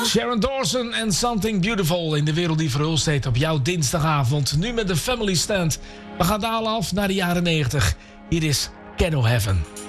Sharon Dawson en Something Beautiful in de wereld die verhulst heet op jouw dinsdagavond. Nu met de Family Stand. We gaan dalen af naar de jaren 90. Hier is Can of Heaven.